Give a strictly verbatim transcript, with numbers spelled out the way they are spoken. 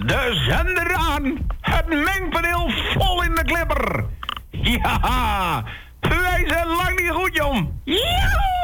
De zender aan. Het mengpaneel vol in de glibber. Ja, wij zijn lang niet goed, jong. Joehoe!